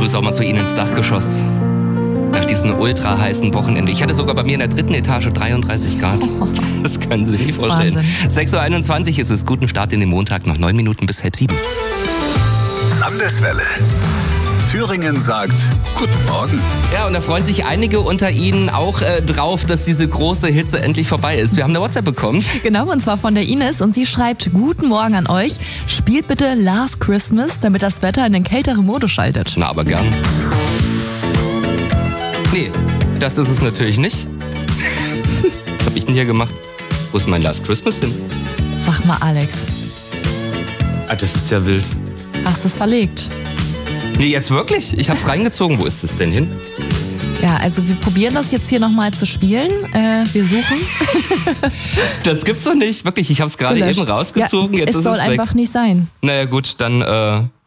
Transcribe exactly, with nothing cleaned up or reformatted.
müssen auch mal zu Ihnen ins Dachgeschoss. Nach diesem ultra heißen Wochenende. Ich hatte sogar bei mir in der dritten Etage dreiunddreißig Grad. Das können Sie sich nicht vorstellen. Wahnsinn. sechs Uhr einundzwanzig ist es. Guten Start in den Montag. Noch neun Minuten bis halb sieben. Landeswelle. Thüringen sagt Guten Morgen. Ja, und da freuen sich einige unter Ihnen auch äh, drauf, dass diese große Hitze endlich vorbei ist. Wir haben eine WhatsApp bekommen. Genau, und zwar von der Ines. Und sie schreibt: Guten Morgen an euch. Spielt bitte Last Christmas, damit das Wetter in den kälteren Modus schaltet. Na, aber gern. Nee, das ist es natürlich nicht. Was habe ich denn hier gemacht? Wo ist mein Last Christmas hin? Sag mal, Alex. Ah, das ist ja wild. Hast du es verlegt? Nee, jetzt wirklich? Ich hab's reingezogen. Wo ist es denn hin? Ja, also wir probieren das jetzt hier nochmal zu spielen. Äh, wir suchen. Das gibt's doch nicht. Wirklich, ich hab's gerade eben rausgezogen. Ja, jetzt es ist soll es einfach weg. nicht sein. Naja gut, dann äh,